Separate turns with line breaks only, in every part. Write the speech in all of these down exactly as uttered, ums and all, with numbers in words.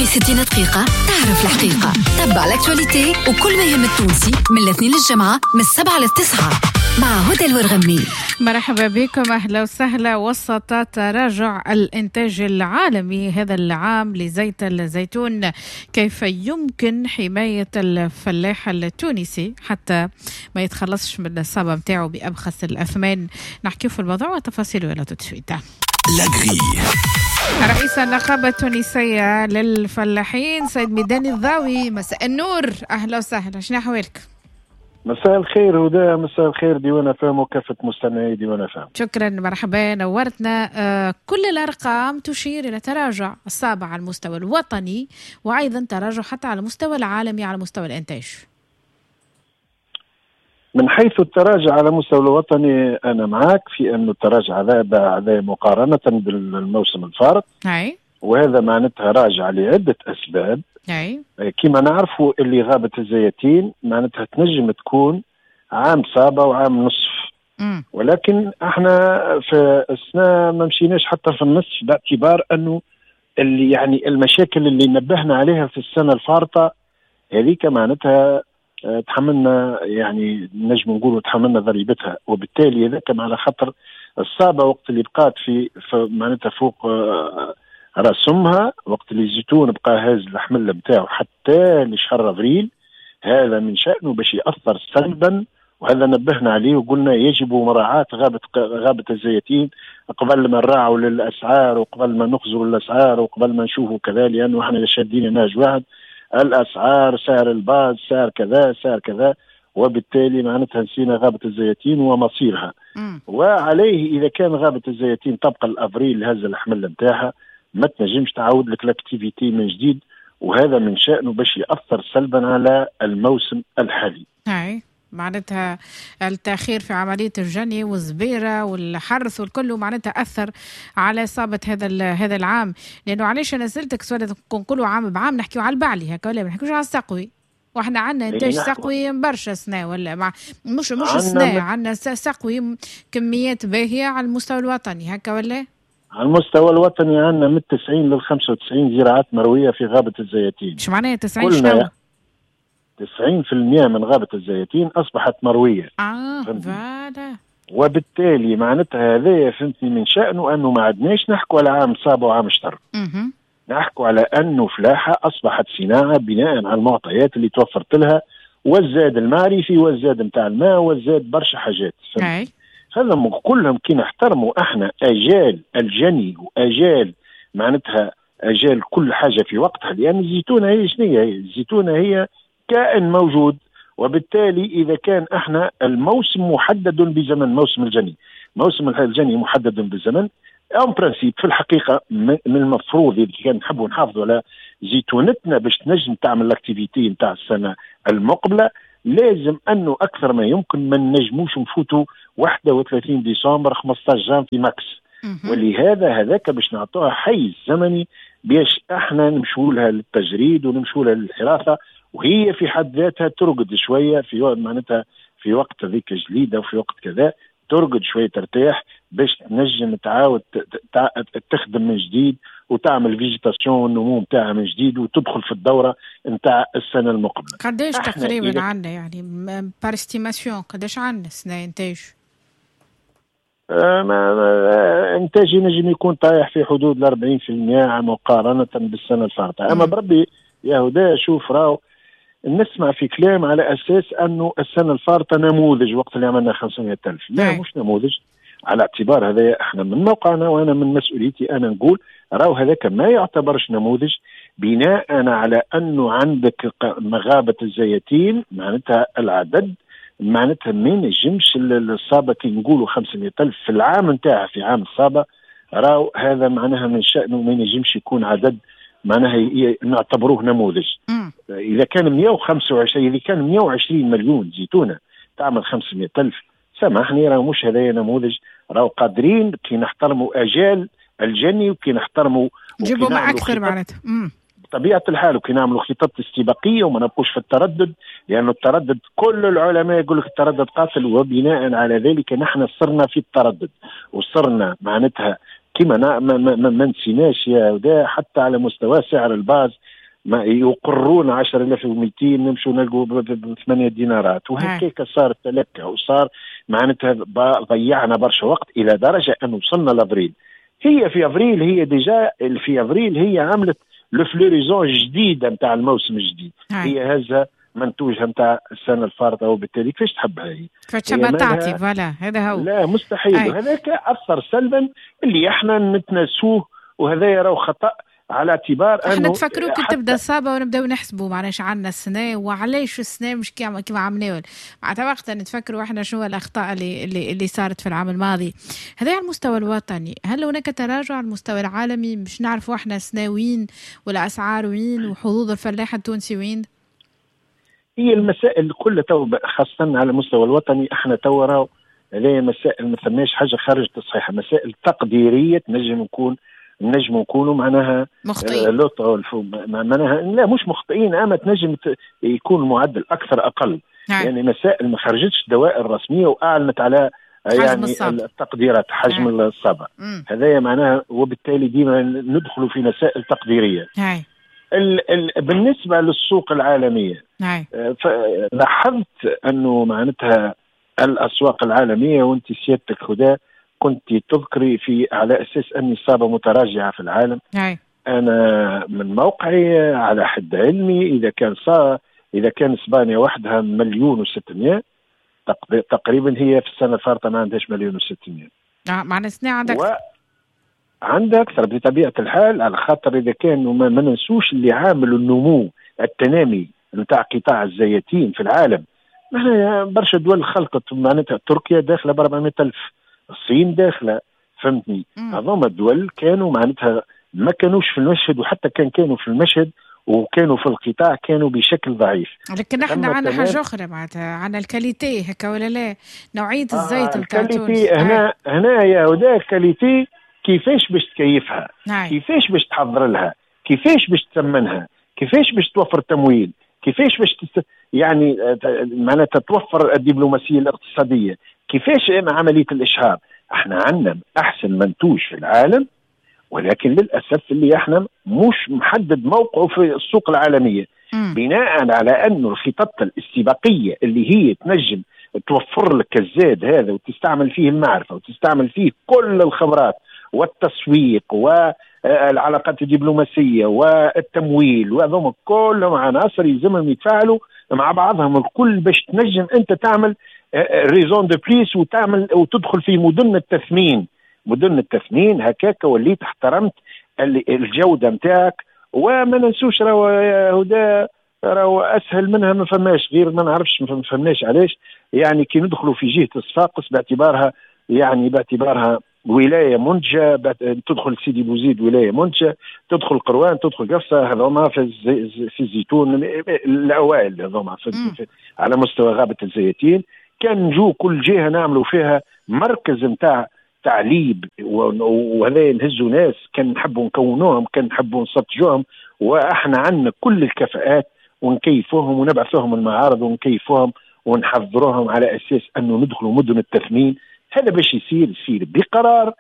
في ستين دقيقة تعرف الحقيقة. تبع الاكتواليتي وكل ما يهم التونسي من الاثنين للجمعة من السبعة للتسعة مع هدى الورغمي.
مرحبا بكم، أهلا وسهلا. وسط تراجع الإنتاج العالمي هذا العام لزيت الزيتون، كيف يمكن حماية الفلاح التونسي حتى ما يتخلصش من الصابة متاعه بأبخس الأثمان؟ نحكي في الموضوع وتفاصيله يلا تتشويتا. رئيس النقابة التونسية للفلاحين سيد ميداني الضاوي، مساء النور، أهلا وسهلا، شنو أحوالك؟
مساء الخير هدى، مساء الخير ديوان فهم وكافة مستمعي ديوان فهم.
شكرا، مرحبا، نورتنا. آه كل الأرقام تشير إلى تراجع الصابع على المستوى الوطني وأيضا تراجع حتى على المستوى العالمي على مستوى الإنتاج.
من حيث التراجع على مستوى الوطني أنا معك في أن التراجع هذا مقارنة بالموسم الفارط،
أي.
وهذا معناتها راجع لعدة أسباب.
أي.
كما نعرفوا اللي غابة الزيتين معناتها تنجم تكون عام صابة وعام نصف، م. ولكن احنا في السنة ما مشيناش حتى في النصف، باعتبار أنه اللي يعني المشاكل اللي نبهنا عليها في السنة الفارطة هذيك معناتها تحملنا، يعني نجم نقولوا تحملنا ضريبتها، وبالتالي هذا كان على خطر الصابة وقت اللي بقات في, في معناتها فوق رسمها، وقت اللي الزيتون بقى هاز الحمل بتاعه حتى لشهر ابريل، هذا من شأنه باش يأثر سلبا، وهذا نبهنا عليه وقلنا يجب مراعاة غابة غابة الزيتين قبل ما نراعوا للأسعار وقبل ما نخزروا الأسعار وقبل ما نشوفوا كذا، لأنه احنا شادين ناج واحد، الأسعار سعر الباز سعر كذا سعر كذا، وبالتالي معناتها نسينا غابة الزيتين ومصيرها. م. وعليه إذا كان غابة الزيتين تبقى الأبريل هذا الحمل نتاعها ما تنجمش تعود لك الاكتيفيتي من جديد، وهذا من شأنه باش يأثر سلبا على الموسم الحالي.
هاي معناتها التأخير في عملية الجني والزبيرة والحرث والكل معناتها أثر على إصابة هذا هذا العام. لأنه علاش أنا سألتك سؤال، نقولوا عام بعام نحكيوا على البعلي هكا ولا ما نحكيوش على السقوي؟ واحنا عندنا انتاج سقوي برشا سنة ولا مع مش مش سنة، عندنا سقوي كميات باهية على المستوى الوطني هكا ولا؟
على المستوى الوطني عندنا من تسعين لل خمسة وتسعين زراعات مروية في غابة الزيتين.
شو معناها تسعين؟ شنو؟
تسعين بالمئة من غابة الزيتين أصبحت مروية.
آه فوالا.
وبالتالي معناتها هذا فهمتني من شأنه أنه ما عدناش نحكوا على عام صابة وعام شطر. نحكوا على أنه فلاحة أصبحت صناعة بناء على المعطيات اللي توفرت لها، والزاد المعرفي والزاد متاع الماء والزاد برشا حاجات. هذا كلهم كي نحترموا احنا اجال الجني واجال معناتها اجال كل حاجه في وقتها، لان الزيتونه هي شنو هي؟ الزيتونه هي كائن موجود، وبالتالي اذا كان احنا الموسم محدد بزمن، موسم الجني موسم الجني محدد بالزمن، اون برانسيب في الحقيقه من المفروض اذا كان نحبوا نحافظوا على زيتونتنا باش تنجم تعمل الاكتيفيتي نتاع السنه المقبله، لازم انه اكثر ما يمكن ما نجموش نفوتوا واحد وثلاثين ديسمبر خمسطاش جانفي ماكس. ولهذا هذاك باش نعطوها حيز زمني باش احنا نمشوا لها للتجريد ونمشوا لها للحراثه، وهي في حد ذاتها ترقد شويه في معناتها في وقت هذيك جليده وفي وقت كذا ترقد شويه ترتاح باش تنجم تعاود تخدم من جديد وتعمل فيجيتاسيون والنمو نتاعها من جديد وتدخل في الدوره نتاع السنه المقبله.
قداش تقريبا عندنا يعني بار استيماسيون قداش عندنا سنه انتاج؟
آه انتاجي نجم يكون طايح في حدود ال أربعين بالمئة مقارنه بالسنه الفارطه. اما بربي يا هدى شوف راهو نسمع في كلام على اساس انه السنه الفارطه نموذج وقت اللي عملنا خمسمائة ألف. لا مش نموذج، على اعتبار هذا احنا من موقعنا وانا من مسؤوليتي انا نقول راهو هذاك ما يعتبرش نموذج، بناء على انه عندك مغابه الزيتين معناتها العدد معناتها ما ينجمش الصابه كي نقولوا خمسمائة ألف في العام نتاعها في عام الصابه، راهو هذا معناها من شأنه ما ينجمش يكون عدد معناها نعتبروه نموذج. م. اذا كان مئة وخمسة وعشرين اذا كان مئة وعشرين مليون زيتونه تعمل خمسمائة ألف، سامحني راهو مش هذا نموذج، راهو قادرين كي نحترموا اجال الجني وكي نحترموا
نجيبوا ما اكثر معناتها
بطبيعه الحال، وكي نعملوا خطط استباقيه وما نبقوش في التردد، لانه التردد كل العلماء يقول لك التردد قاتل، وبناء على ذلك نحن صرنا في التردد وصرنا معناتها كما ما, ما, ما, ما نسيناش يا ودا حتى على مستوى سعر الباز ما يقرون عشرة آلاف ومئتين نمشوا نلقوا بثمانية دينارات وهكذا صار تلكة وصار معناتها ضيعنا برشا وقت إلى درجة أن وصلنا لأفريل. هي في أفريل هي ديجا في أفريل هي عملت الفلوريزون جديدة متاع الموسم الجديد. هي هزة منتوجها متاع السنة الفارطة وبالتالي كيفاش تحبها هي؟
كيفاش تحبها تعطي فوالا هذا هو.
لا مستحيل. وهذاك أثر سلبا اللي احنا نتناسوه وهذا راهو خطأ على اعتبار انه
احنا تفكروا كي تبدا الصابه ونبداو نحسبوا معناش عندنا السنه وعلاش السنه مش كيما كيما عملناه معناتها وقتها نتفكروا احنا شنو الاخطاء اللي اللي, اللي صارت في العام الماضي. هذا على المستوى الوطني. هل هناك تراجع على المستوى العالمي باش نعرفوا احنا سنه وين ولا اسعار وين وحظوظ الفلاح التونسي وين؟
هي المسائل كلها تو خاصه على المستوى الوطني احنا تو راهو هذه مسائل ما ثماش حاجه خارج التصحيح، مسائل تقديريه تنجم نكون نجم نكونوا معناها
مخطئين
معناها لا مش مخطئين اما تنجم يكون معدل اكثر اقل. هاي. يعني مسائل ما خرجتش دوائر رسميه واعلنت على يعني التقديرات حجم هاي. الصابه هذايا معناها وبالتالي ديما ندخلوا في مسائل تقديريه.
هاي.
ال ال بالنسبه للسوق العالميه لاحظت انه معناتها الاسواق العالميه وانت سيادتك هدى كنت تذكري في على أساس أن الصابة متراجعة في العالم.
هاي.
أنا من موقعي على حد علمي إذا كان صا إذا كان إسبانيا وحدها مليون وستمائة تقريبا هي في السنة الفارطة ما عندهاش مليون وستمائة.
آه معنى سنة عندك
و... عندها أكثر بطبيعة الحال على خاطر إذا كان ما, ما ننسوش اللي عامل النمو التنامي نتاع قطاع الزيتين في العالم. معناها برشا دول خلقت معناتها تركيا داخلة بأربعمائة ألف الصين داخله فهمتني. هذوما الدول كانوا معناتها ما كانوش في المشهد وحتى كان كانوا في المشهد وكانوا في القطاع كانوا بشكل ضعيف.
لكن احنا عندنا حاجه اخرى معناتها عندنا الكاليتي هكا ولا لا نوعيه الزيت نتاع
آه تونس. هنا هنا يا ودا الكاليتي كيفاش باش تكيفها؟
هاي.
كيفاش باش تحضر لها؟ كيفاش باش تثمنها؟ كيفاش باش توفر تمويل؟ كيفاش باش تست... يعني معناتها توفر الدبلوماسيه الاقتصاديه؟ كيفاش عملية الإشهار؟ احنا عندنا أحسن منتوج في العالم ولكن للأسف اللي احنا مش محدد موقعه في السوق العالمية م. بناء على أنه الخطط الاستباقية اللي هي تنجم توفر لك الزاد هذا وتستعمل فيه المعرفة وتستعمل فيه كل الخبرات والتسويق والعلاقات الدبلوماسية والتمويل وهذهم كلهم عناصر يلزمهم يتفاعلوا مع بعضهم الكل باش تنجم أنت تعمل ريزون دو بليس وتعمل وتدخل في مدن التثمين. مدن التثمين هكاك وليت احترمت الجوده نتاعك وما ننسوش راهو هدى راهو اسهل منها ما فماش غير ما نعرفش ما فهمناش علاش يعني كي ندخلوا في جهه الصفاقس باعتبارها يعني باعتبارها ولايه منتجه تدخل سيدي بوزيد ولايه منتجه تدخل قروان تدخل قفصه هذوما في في الزيتون الاوائل هذوما على مستوى غابه الزيتين. كان نجو كل جهه نعملوا فيها مركز نتاع تعليب وهذا نهزوا ناس كان نحبوا نكونوهم كان نحبوا نسطجوهم واحنا عندنا كل الكفاءات ونكيفوهم ونبعثوهم المعارض ونكيفوهم ونحضروهم على اساس انه ندخلوا مدن التثمين. هذا باش يصير يصير بقرار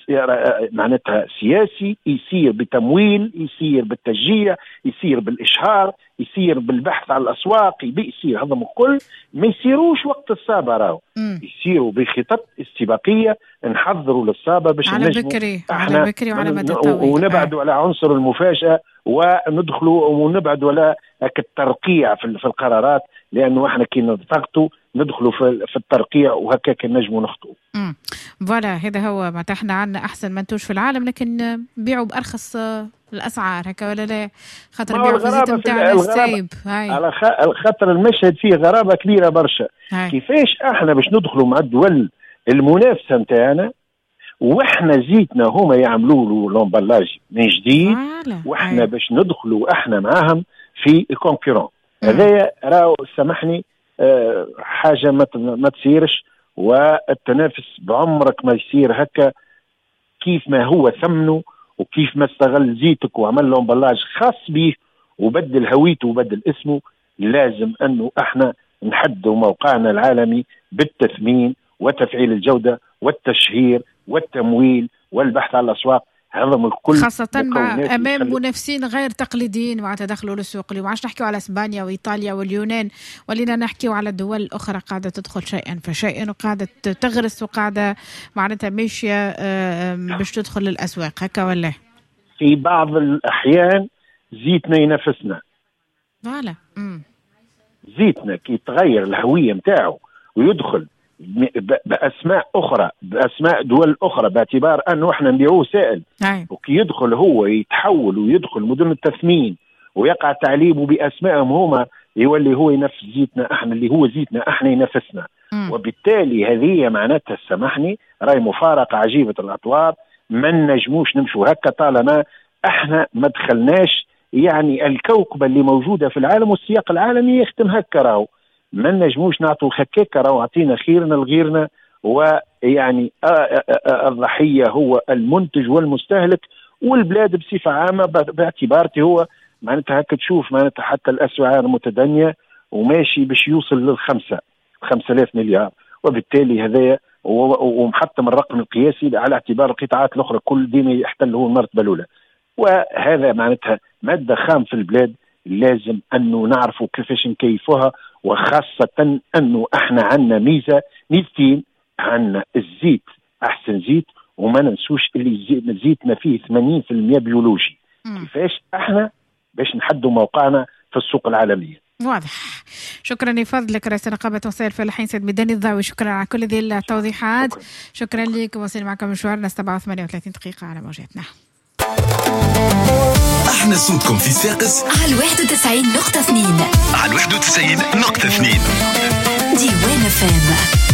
معناتها سياسي يصير بتمويل يصير بالتشجيع يصير بالإشهار يصير بالبحث على الأسواق يصير هذا الكل ما يصيروش وقت الصابة راهو يصيروا بخطط استباقية نحضروا للصابة باش
على بكري على بكري وعلى مدى طويل
ونبعدوا على عنصر المفاجأة وندخلوا ونبعدوا على الترقيع في القرارات لأنه احنا كي نضغطوا ندخلوا في الترقيع وهكاك نجموا نخطئوا.
امم فوالا هذا هو ما احنا عندنا احسن منتوج في العالم لكن بيعوا بارخص الاسعار هكا ولا لا خاطر بيعوا في الزيت نتاعنا السايب. هاي
على خاطر المشهد فيه غرابه كبيره برشا. كيفاش احنا باش ندخلوا مع الدول المنافسه نتاعنا واحنا زيتنا هما يعملوا له لومبالاج من جديد واحنا باش ندخلوا احنا معاهم في كونكورون. هذايا راهو سامحني أه حاجه ما ما تصيرش والتنافس بعمرك ما يصير هكا كيف ما هو ثمنه وكيف ما استغل زيتك وعمل له امبلاج خاص به وبدل هويته وبدل اسمه. لازم انه احنا نحدوا موقعنا العالمي بالتثمين وتفعيل الجوده والتشهير والتمويل والبحث عن الأسواق، هذا من الكل
خاصة مع أمام منافسين غير تقليديين مع تدخلوا للسوق. اليوم عاش نحكيوا على إسبانيا وإيطاليا واليونان، ولينا نحكيوا على الدول الأخرى قاعدة تدخل شيئا فشيئا وقاعدة تغرس وقاعدة معناتها ماشية باش تدخل للأسواق، هكا ولا؟
في بعض الأحيان زيتنا ينافسنا.
فوالا
زيتنا كي تغير الهوية متاعه ويدخل بأسماء أخرى بأسماء دول أخرى باعتبار أنه إحنا نبيعوه سائل، وكي يدخل هو يتحول ويدخل مدن التثمين ويقع تعليبه بأسمائهم هما، يولي هو ينافس زيتنا إحنا اللي هو زيتنا إحنا ينافسنا. م. وبالتالي هذه معناتها سامحني راي مفارقة عجيبة الأطوار، ما نجموش نمشوا هكا طالما إحنا ما دخلناش يعني الكوكبة اللي موجودة في العالم والسياق العالمي يختم هكا راهو، ما نجموش نعطوا هكاك راهو عطينا خيرنا لغيرنا، ويعني الضحية هو المنتج والمستهلك والبلاد بصفة عامة باعتبارته هو معناتها هكا تشوف معناتها حتى الأسعار متدنية وماشي باش يوصل للخمسة خمسة آلاف مليار، وبالتالي هذا ومحطم الرقم القياسي على اعتبار القطاعات الأخرى كل ديما يحتله المرتبة الأولى. وهذا معناتها مادة خام في البلاد لازم أنه نعرفوا كيفاش نكيفوها، وخاصة أنه احنا عندنا ميزة ميزتين، عندنا الزيت أحسن زيت، وما ننسوش اللي زيتنا فيه ثمانين بالمئة بيولوجي. م. كيفاش احنا باش نحدوا موقعنا في السوق العالمية؟
واضح. شكرا لفضلك رئيس نقابة وسائل الفلاحين سيد ميداني الضاوي، شكرا على كل هذه التوضيحات. شكرا, شكرا لك. وصل معكم مشوارنا سبعة وثمانية وثلاثين دقيقة على موجاتنا.
احنا صوتكم في صفاقس
على واحد وتسعين نقطة اثنين
على واحد وتسعين نقطة اثنين
ديوان فام.